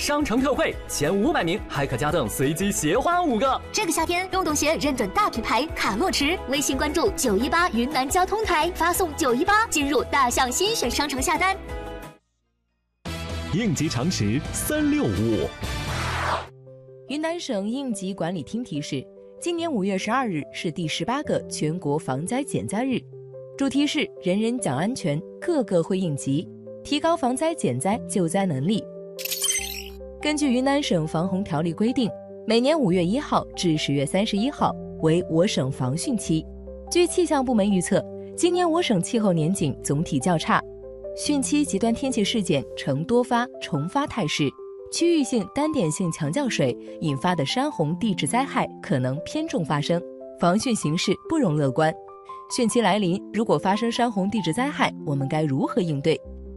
商城特惠，前500名还可加赠随机鞋花5个。 这个夏天，洞洞鞋认准大品牌卡洛驰，微信关注918云南交通台，发送918进入大象新选商城下单。 应急常识365。 云南省应急管理厅提示，今年5月12日是第18个全国防灾减灾日，主题是人人讲安全，个个会应急，提高防灾减灾救灾能力。根据云南省防洪条例规定，每年5月1号至10月31号为我省防汛期。据气象部门预测，今年我省气候年景总体较差，汛期极端天气事件呈多发重发态势，区域性单点性强降水引发的山洪地质灾害可能偏重发生，防汛形势不容乐观。汛期来临，如果发生山洪地质灾害，我们该如何应对？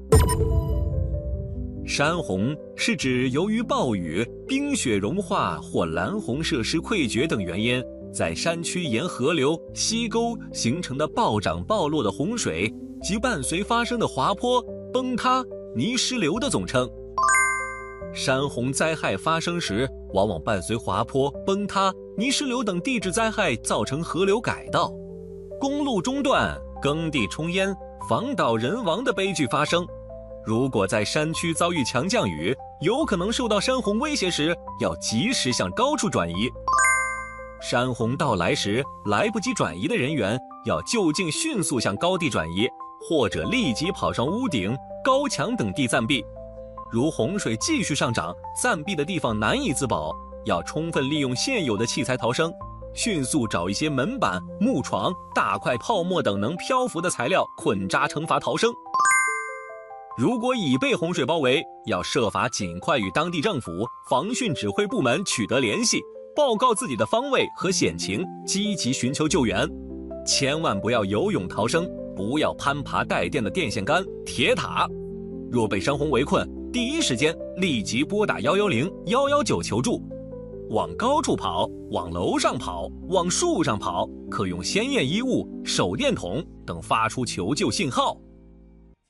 山洪是指由于暴雨、冰雪融化或蓝洪设施溃决等原因，在山区沿河流、溪沟形成的暴涨暴落的洪水及伴随发生的滑坡、崩塌、泥石流的总称。山洪灾害发生时，往往伴随滑坡、崩塌、泥石流等地质灾害，造成河流改道、公路中断、耕地冲淹、房倒人亡的悲剧发生。如果在山区遭遇强降雨，有可能受到山洪威胁时，要及时向高处转移。山洪到来时，来不及转移的人员要就近迅速向高地转移，或者立即跑上屋顶、高墙等地暂避。如洪水继续上涨，暂避的地方难以自保，要充分利用现有的器材逃生，迅速找一些门板、木床、大块泡沫等能漂浮的材料捆扎成筏逃生。如果已被洪水包围，要设法尽快与当地政府、防汛指挥部门取得联系，报告自己的方位和险情，积极寻求救援。千万不要游泳逃生，不要攀爬带电的电线杆、铁塔。若被山洪围困，第一时间立即拨打110、119求助。往高处跑、往楼上跑、往树上跑，可用鲜艳衣物、手电筒等发出求救信号。